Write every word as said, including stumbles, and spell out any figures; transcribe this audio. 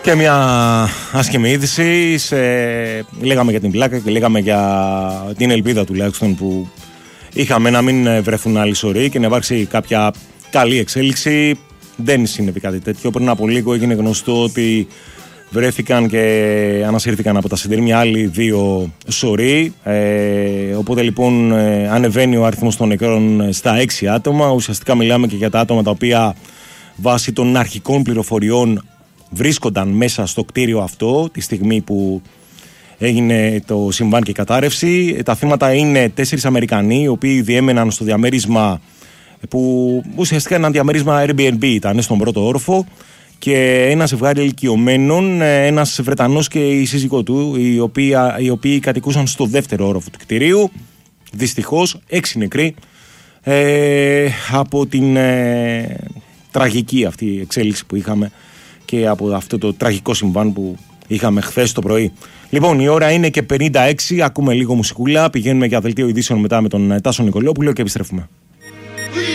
Και μια άσχημη είδηση. Σε... Λέγαμε για την πλάκα και λέγαμε για την ελπίδα τουλάχιστον που είχαμε να μην βρεθούν άλλοι σωροί και να υπάρξει κάποια καλή εξέλιξη. Δεν συνέβη κάτι τέτοιο. Πριν από λίγο έγινε γνωστό ότι βρέθηκαν και ανασύρθηκαν από τα συντήρια άλλοι δύο σωροί. Ε, οπότε λοιπόν ε, ανεβαίνει ο αριθμός των νεκρών στα έξι άτομα. Ουσιαστικά μιλάμε και για τα άτομα τα οποία βάσει των αρχικών πληροφοριών βρίσκονταν μέσα στο κτίριο αυτό τη στιγμή που έγινε το συμβάν και η κατάρρευση. Τα θύματα είναι τέσσερις Αμερικανοί οι οποίοι διέμεναν στο διαμέρισμα που ουσιαστικά ένα διαμέρισμα Airbnb ήταν στον πρώτο όροφο, και ένα ζευγάρι ηλικιωμένων, ένας Βρετανός και η σύζυγό του, οι οποίοι, οι οποίοι κατοικούσαν στο δεύτερο όροφο του κτηρίου. Δυστυχώς έξι νεκροί ε, από την ε, τραγική αυτή εξέλιξη που είχαμε και από αυτό το τραγικό συμβάν που είχαμε χθες το πρωί. Λοιπόν, η ώρα είναι και πενήντα έξι, ακούμε λίγο μουσικούλα, πηγαίνουμε για δελτίο ειδήσεων μετά με τον Τάσο Νικολόπουλο και επιστρέφουμε.